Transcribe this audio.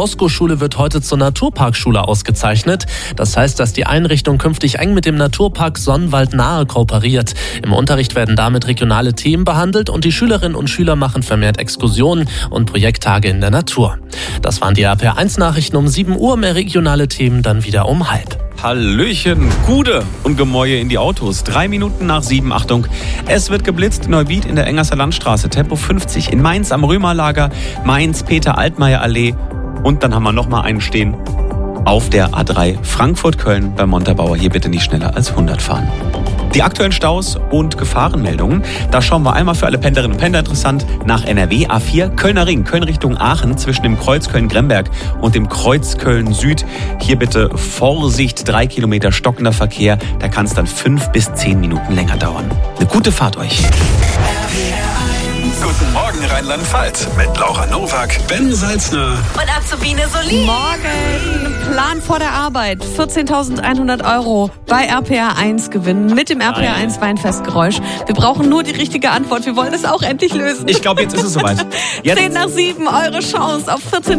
Don-Bosco-Schule wird heute zur Naturparkschule ausgezeichnet. Das heißt, dass die Einrichtung künftig eng mit dem Naturpark Sonnwald-Nahe kooperiert. Im Unterricht werden damit regionale Themen behandelt und die Schülerinnen und Schüler machen vermehrt Exkursionen und Projekttage in der Natur. Das waren die RPR1-Nachrichten um 7 Uhr. Mehr regionale Themen dann wieder um 6:30. Hallöchen, Gude und Gemäue in die Autos. 3 Minuten nach 7, Achtung. Es wird geblitzt in Neuwied in der Engerser Landstraße, Tempo 50. In Mainz am Römerlager, Mainz, Peter-Altmaier-Allee. Und dann haben wir nochmal einen stehen auf der A3 Frankfurt-Köln bei Montabaur. Hier bitte nicht schneller als 100 fahren. Die aktuellen Staus und Gefahrenmeldungen, da schauen wir einmal für alle Pendlerinnen und Pendler interessant nach NRW. A4 Kölner Ring, Köln Richtung Aachen zwischen dem Kreuz Köln-Gremberg und dem Kreuz Köln-Süd. Hier bitte Vorsicht, 3 Kilometer stockender Verkehr. Da kann es dann 5 bis 10 Minuten länger dauern. Eine gute Fahrt euch. Guten Morgen Rheinland-Pfalz mit Laura Nowak, Ben Salzner und Azubine Solin. Morgen, Plan vor der Arbeit, 14.100 € bei RPR1 gewinnen mit dem RPR1 Weinfestgeräusch. Wir brauchen nur die richtige Antwort, wir wollen es auch endlich lösen. Ich glaube, jetzt ist es soweit. 10 nach 7, eure Chance auf 14